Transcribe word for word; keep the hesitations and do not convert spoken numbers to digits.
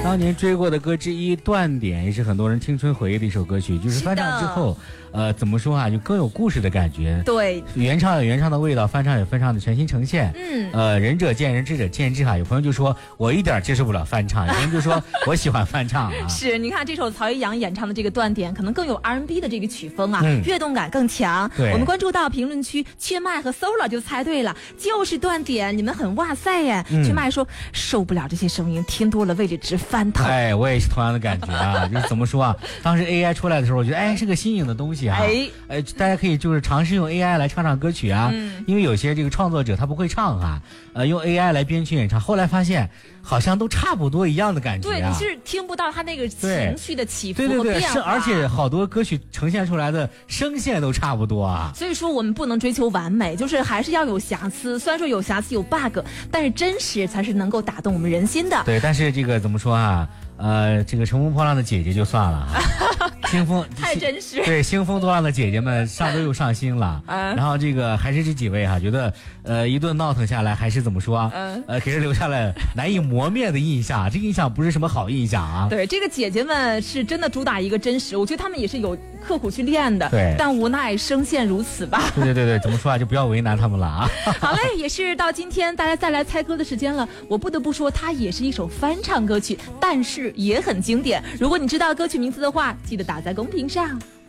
当年追过的歌之一《断点》也是很多人青春回忆的一首歌曲，就是翻唱之后，呃，怎么说啊，就更有故事的感觉。 对， 原唱有原唱的味道，翻唱有翻唱的全新呈现。 嗯， 呃，仁者见仁，智者见智哈。有朋友就说我一点接受不了翻唱，有朋友就说我喜欢翻唱啊。 是，你看这首曹一阳演唱的这个《断点》，可能更有 R and B 的这个曲风啊， 嗯、 跃动感更强。 对， 我们关注到评论区，缺麦和 Sola 就猜对了，就是《断点》，你们很哇塞耶！ 嗯、 缺麦说受不了这些声音，听多了胃里直翻腾。 哎，我也是同样的感觉啊，就是怎么说啊？当时 A I 出来的时候，我觉得哎是个新颖的东西啊， 哎， 呃，大家可以就是尝试用 A I 来唱唱歌曲啊， 嗯、 因为有些这个创作者他不会唱啊，呃，用 A I 来编曲演唱，后来发现好像都差不多一样的感觉啊。 对，你是听不到他那个情绪的起伏和变化。 对对对，是，而且好多歌曲呈现出来的声线都差不多啊。 所以说我们不能追求完美，就是还是要有瑕疵。虽然说有瑕疵有 bug， 但是真实才是能够打动我们人心的。 对，但是这个怎么说啊？呃，这个乘风破浪的姐姐就算了啊，兴风太真实。 对，兴风作浪的姐姐们上都又上心了，嗯、然后这个还是这几位哈、啊，觉得呃一顿闹腾下来，还是怎么说啊？嗯、呃，给人留下了难以磨灭的印象，这个印象不是什么好印象啊。 对，这个姐姐们是真的主打一个真实，我觉得她们也是有刻苦去练的， 对， 但无奈声线如此吧。 对对对对，怎么说啊？就不要为难他们了啊。 好嘞，也是到今天大家再来猜歌的时间了。我不得不说，它也是一首翻唱歌曲，但是也很经典。如果你知道歌曲名字的话，记得打在公屏上。